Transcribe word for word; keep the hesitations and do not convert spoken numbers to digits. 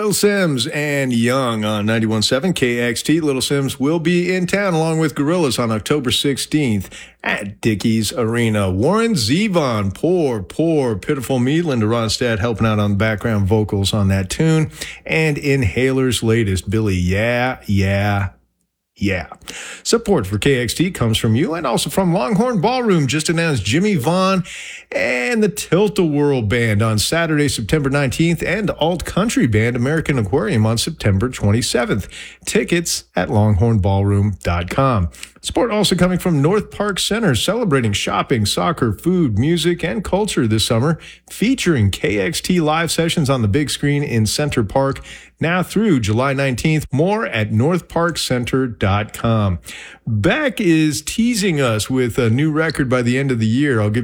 Little Sims and Young on ninety-one point seven K X T. Little Sims will be in town along with Gorillaz on October sixteenth at Dickies Arena. Warren Zevon, Poor, Poor, Pitiful Me, Linda Ronstadt helping out on background vocals on that tune. And Inhaler's latest, Billy, Yeah, Yeah, Yeah. Support for K X T comes from you and also from Longhorn Ballroom. Just announced Jimmy Vaughn and the Tilt-A-Whirl Band on Saturday, September nineteenth, and alt country band American Aquarium on September twenty-seventh. Tickets at longhorn ballroom dot com. Support also coming from North Park Center, celebrating shopping, soccer, food, music, and culture this summer, featuring K X T live sessions on the big screen in Center Park now through July nineteenth. More at north park center dot com. Beck is teasing us with a new record by the end of the year. I'll give